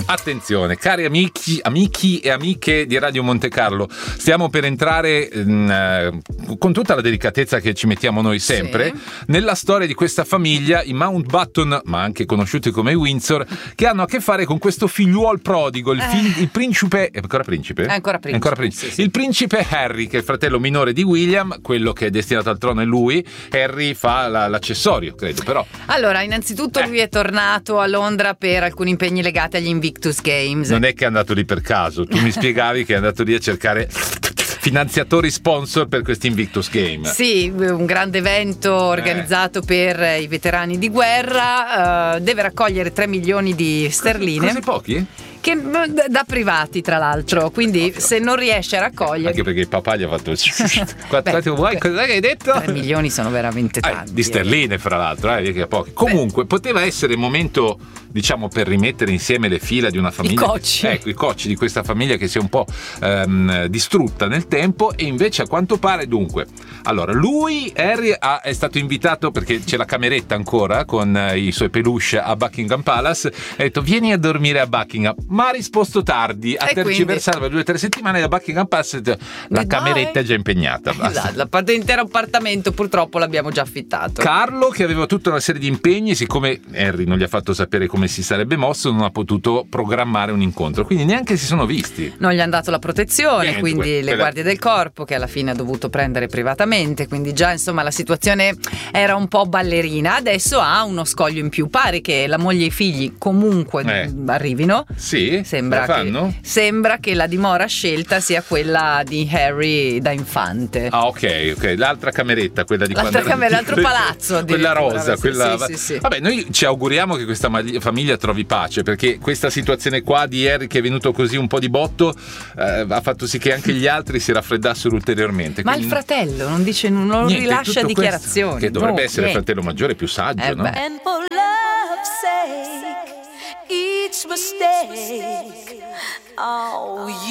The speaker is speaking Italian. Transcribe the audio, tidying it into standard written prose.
Attenzione, cari amici e amiche di Radio Monte Carlo, stiamo per entrare con tutta la delicatezza che ci mettiamo noi sempre, nella storia di questa famiglia, i Mountbatten, ma anche conosciuti come i Windsor, che hanno a che fare con questo figliuol prodigo, il principe, è ancora principe? Ancora principe. Sì. Il principe Harry, che è il fratello minore di William, quello che è destinato al trono è lui. Harry fa l'accessorio, credo, però. Allora, innanzitutto lui è tornato a Londra per alcuni impegni legati agli Invictus Games. Non è che è andato lì per caso, tu mi spiegavi che è andato lì a cercare finanziatori sponsor per questo Invictus Game. Sì, un grande evento organizzato per i veterani di guerra, deve raccogliere 3 milioni di sterline. Così pochi? Che da privati, tra l'altro, quindi se non riesce a raccogliere, anche perché il papà gli ha fatto quanto vuoi, cosa hai detto? 3 milioni sono veramente tanti, di sterline, fra l'altro, che pochi. Comunque poteva essere il momento, diciamo, per rimettere insieme le fila di una famiglia, i cocci di questa famiglia che si è un po' distrutta nel tempo, e invece a quanto pare, dunque, allora lui, Harry, è stato invitato, perché c'è la cameretta ancora con i suoi peluche a Buckingham Palace, ha detto vieni a dormire a Buckingham, ma ha risposto tardi, ha tergiversato per 2 o 3 settimane da Buckingham Palace, la cameretta è già impegnata. Esatto, l'intero appartamento purtroppo l'abbiamo già affittato. Carlo, che aveva tutta una serie di impegni, siccome Harry non gli ha fatto sapere come si sarebbe mosso, non ha potuto programmare un incontro, quindi neanche si sono visti. Non gli hanno dato la protezione, quindi le guardie del corpo, che alla fine ha dovuto prendere privatamente, quindi già insomma la situazione era un po' ballerina. Adesso ha uno scoglio in più, pare che la moglie e i figli comunque arrivino. Sì, sembra che la dimora scelta sia quella di Harry da infante. Ok, l'altra cameretta, quella di l'altro palazzo, quella rosa, quella. Sì. Vabbè, noi ci auguriamo che questa famiglia trovi pace, perché questa situazione qua di Harry, che è venuto così un po' di botto, ha fatto sì che anche gli altri si raffreddassero ulteriormente. Ma il fratello non dice, non rilascia dichiarazioni, che dovrebbe essere il fratello maggiore, più saggio, no? And for love's sake, each mistake,